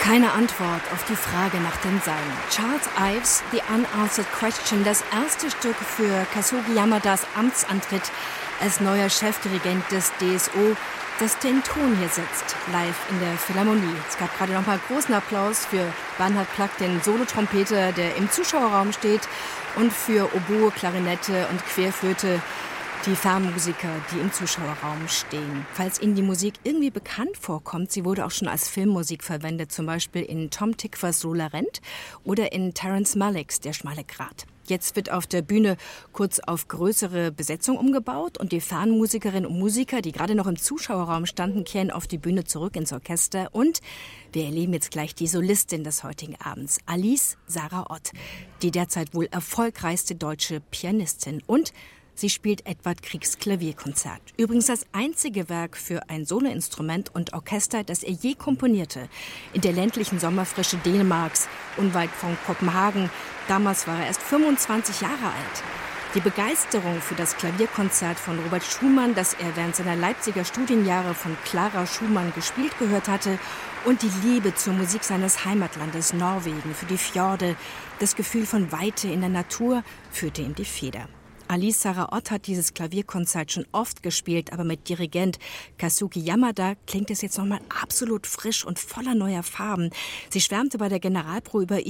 Keine Antwort auf die Frage nach dem Sein. Charles Ives, The Unanswered Question, das erste Stück für Kazuki Yamadas Amtsantritt als neuer Chefdirigent des DSO, das den Ton hier setzt, live in der Philharmonie. Es gab gerade noch mal großen Applaus für Bernhard Plack, den Solotrompeter, der im Zuschauerraum steht, und für Oboe, Klarinette und Querflöte, die Fernmusiker, die im Zuschauerraum stehen. Falls Ihnen die Musik irgendwie bekannt vorkommt, sie wurde auch schon als Filmmusik verwendet, zum Beispiel in Tom Tickvers Lola Rent oder in Terence Malicks Der schmale Grat. Jetzt wird auf der Bühne kurz auf größere Besetzung umgebaut und die Fernmusikerinnen und Musiker, die gerade noch im Zuschauerraum standen, kehren auf die Bühne zurück ins Orchester. Und wir erleben jetzt gleich die Solistin des heutigen Abends, Alice Sarah Ott, die derzeit wohl erfolgreichste deutsche Pianistin. Und sie spielt Edvard Griegs Klavierkonzert. Übrigens das einzige Werk für ein Soloinstrument und Orchester, das er je komponierte. In der ländlichen Sommerfrische Dänemarks, unweit von Kopenhagen. Damals war er erst 25 Jahre alt. Die Begeisterung für das Klavierkonzert von Robert Schumann, das er während seiner Leipziger Studienjahre von Clara Schumann gespielt gehört hatte, und die Liebe zur Musik seines Heimatlandes Norwegen, für die Fjorde, das Gefühl von Weite in der Natur, führte ihm die Feder. Alice Sarah Ott hat dieses Klavierkonzert schon oft gespielt, aber mit Dirigent Kazuki Yamada klingt es jetzt nochmal absolut frisch und voller neuer Farben. Sie schwärmte bei der Generalprobe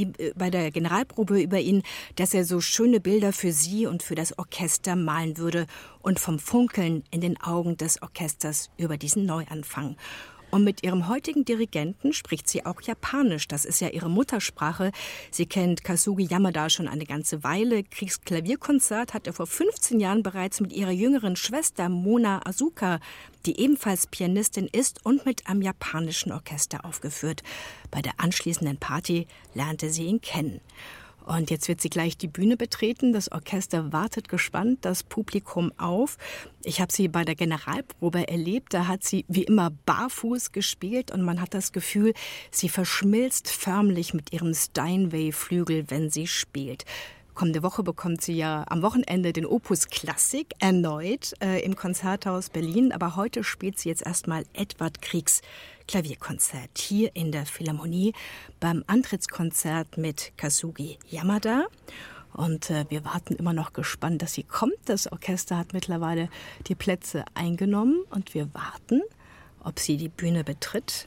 über ihn, dass er so schöne Bilder für sie und für das Orchester malen würde und vom Funkeln in den Augen des Orchesters über diesen Neuanfang. Und mit ihrem heutigen Dirigenten spricht sie auch Japanisch. Das ist ja ihre Muttersprache. Sie kennt Kazuki Yamada schon eine ganze Weile. Griegs Klavierkonzert hat er vor 15 Jahren bereits mit ihrer jüngeren Schwester Mona Asuka, die ebenfalls Pianistin ist und mit einem japanischen Orchester aufgeführt. Bei der anschließenden Party lernte sie ihn kennen. Und jetzt wird sie gleich die Bühne betreten. Das Orchester wartet gespannt, das Publikum auf. Ich habe sie bei der Generalprobe erlebt. Da hat sie wie immer barfuß gespielt und man hat das Gefühl, sie verschmilzt förmlich mit ihrem Steinway-Flügel, wenn sie spielt. Kommende Woche bekommt sie ja am Wochenende den Opus Klassik erneut im Konzerthaus Berlin. Aber heute spielt sie jetzt erstmal Edvard Griegs Klavierkonzert hier in der Philharmonie beim Antrittskonzert mit Kazuki Yamada. Und wir warten immer noch gespannt, dass sie kommt. Das Orchester hat mittlerweile die Plätze eingenommen und wir warten, ob sie die Bühne betritt.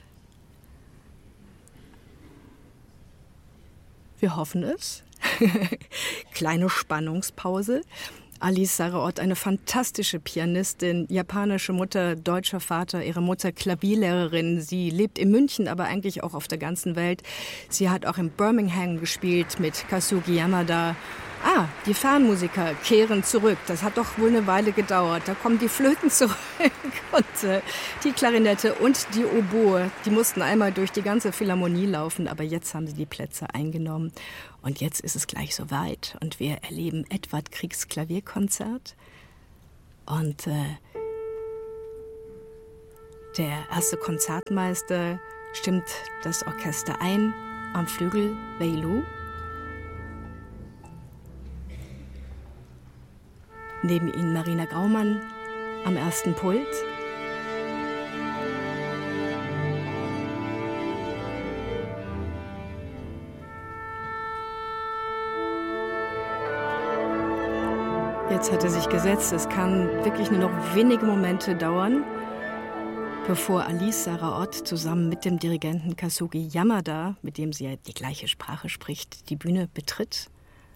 Wir hoffen es. Kleine Spannungspause. Alice Sarah Ott, eine fantastische Pianistin, japanische Mutter, deutscher Vater, ihre Mutter Klavierlehrerin. Sie lebt in München, aber eigentlich auch auf der ganzen Welt. Sie hat auch in Birmingham gespielt mit Kazuki Yamada. Die Fernmusiker kehren zurück. Das hat doch wohl eine Weile gedauert. Da kommen die Flöten zurück und die Klarinette und die Oboe. Die mussten einmal durch die ganze Philharmonie laufen, aber jetzt haben sie die Plätze eingenommen. Und jetzt ist es gleich soweit und wir erleben Edvard Griegs Klavierkonzert. Und der erste Konzertmeister stimmt das Orchester ein am Flügel Veilu. Neben ihnen Marina Graumann am ersten Pult. Jetzt hat er sich gesetzt. Es kann wirklich nur noch wenige Momente dauern, bevor Alice Sarah Ott zusammen mit dem Dirigenten Kazuki Yamada, mit dem sie ja die gleiche Sprache spricht, die Bühne betritt.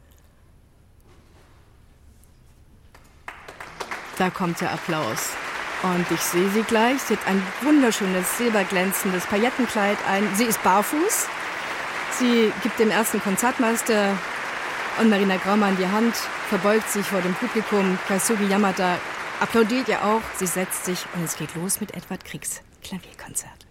Da kommt der Applaus. Und ich sehe sie gleich. Sie hat ein wunderschönes, silberglänzendes Paillettenkleid ein. Sie ist barfuß. Sie gibt dem ersten Konzertmeister und Marina Graumann die Hand, verbeugt sich vor dem Publikum. Kazuki Yamada applaudiert ihr auch. Sie setzt sich und es geht los mit Edvard Griegs Klavierkonzert.